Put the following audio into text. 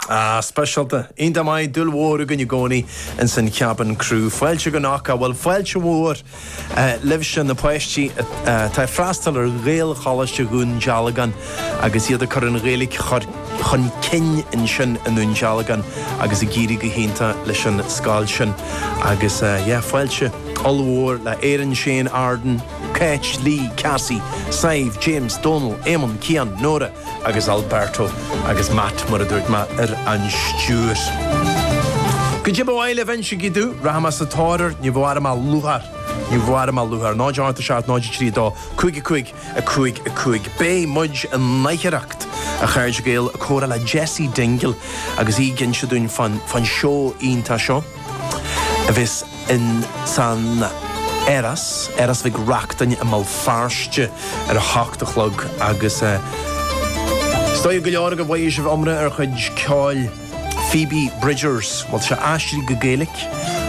Specialta. Inta mai dulwór gan i goni yn sy'n cabin crew. Fwaelch gan oca, wel fwaelch wór lefsyn y pwesti tai frastal ar gael chalas gwn jalagan agos iad y cyrra'n gailig chon cyn yn sy'n yn un jalagan agos y giri gyhynta lysyn sgalsyn agos fwaelch olwór la Erin Shane Arden Ketch, Lee, Cassie, Saive, James, Donald, Eamon, Cian, Nora agus Alberto agus Matt mar a dúirt ma an stúr. Go dtí bhile bhain gidú rahama sa táir ní bhhar má luhar. Ní bhhar má luhar. Náid áta seart náid trí dá cuig. Bé muid an naicheacht a chairde gael a córa le Jesse Dingle agus í gin se dún fan seo ínta seo. A bhís in san Eras vig rachtan a mal farste a hachtachlog agus stoi go leor go bhaid amra chud cáil Phoebe Bridgers, wat se asri go gaelic